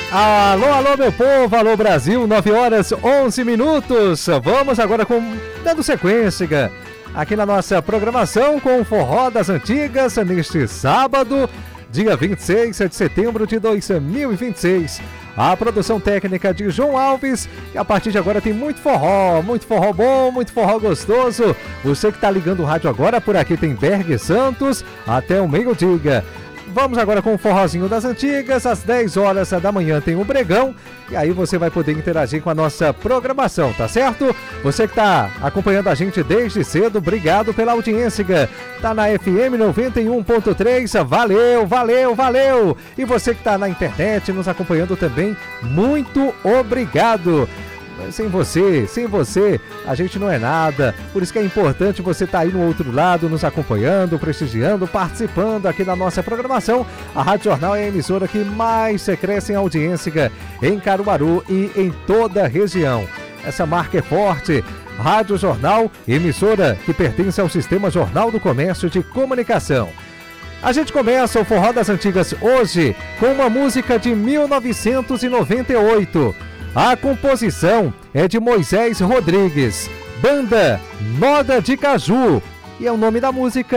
Alô, alô, meu povo, alô, Brasil, 9 horas 11 minutos. Vamos agora dando sequência aqui na nossa programação com o Forró das Antigas, neste sábado, dia 26 de setembro de 2026. A produção técnica de João Alves, e a partir de agora tem muito forró bom, muito forró gostoso. Você que está ligando o rádio agora, por aqui tem Berg Santos até o meio-dia. Vamos agora com o forrozinho das antigas, às 10 horas da manhã tem o Bregão, e aí você vai poder interagir com a nossa programação, tá certo? Você que está acompanhando a gente desde cedo, obrigado pela audiência. Tá na FM 91.3, valeu! E você que está na internet nos acompanhando também, muito obrigado. Sem você, a gente não é nada. Por isso que é importante você estar aí no outro lado, nos acompanhando, prestigiando, participando aqui da nossa programação. A Rádio Jornal é a emissora que mais cresce em audiência em Caruaru e em toda a região. Essa marca é forte. Rádio Jornal, emissora que pertence ao Sistema Jornal do Comércio de Comunicação. A gente começa o Forró das Antigas hoje com uma música de 1998. A composição é de Moisés Rodrigues, banda Moda de Caju, e é o nome da música